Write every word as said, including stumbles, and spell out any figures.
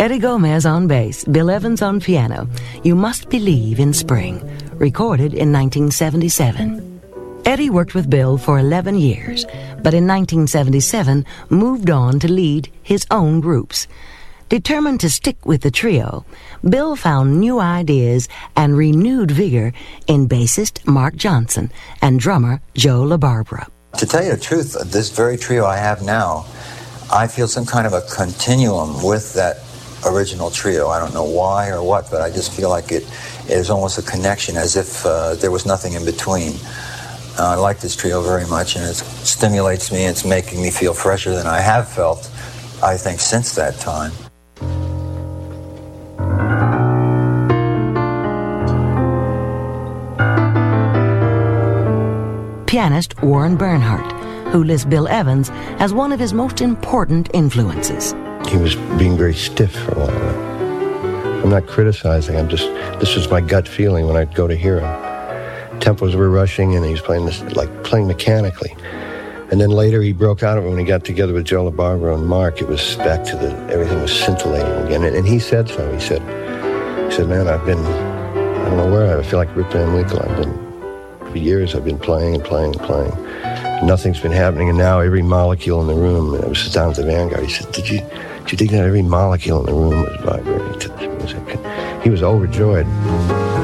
Eddie Gomez on bass, Bill Evans on piano, You Must Believe in Spring, recorded in nineteen seventy-seven. Eddie worked with Bill for eleven years, but in nineteen seventy-seven moved on to lead his own groups. Determined to stick with the trio, Bill found new ideas and renewed vigor in bassist Mark Johnson and drummer Joe LaBarbera. To tell you the truth, this very trio I have now, I feel some kind of a continuum with that original trio. I don't know why or what, but I just feel like it is almost a connection, as if uh, there was nothing in between. Uh, I like this trio very much, and it stimulates me. It's making me feel fresher than I have felt, I think, since that time. Pianist Warren Bernhardt, who lists Bill Evans as one of his most important influences. He was being very stiff for a while. I'm not criticizing, I'm just, this was my gut feeling when I'd go to hear him. Tempos were rushing and he was playing this, like playing mechanically. And then later he broke out of it when he got together with Joe LaBarbera and Mark. It was back to the, everything was scintillating again. And, and he said so, he said, he said, man, I've been, I don't know where, I feel like Rip Van Winkle. I've been, for years I've been playing and playing and playing. Nothing's been happening, and now every molecule in the room, and I was down at the Vanguard, he said, did you, did you think that every molecule in the room was vibrating to this music? He was overjoyed.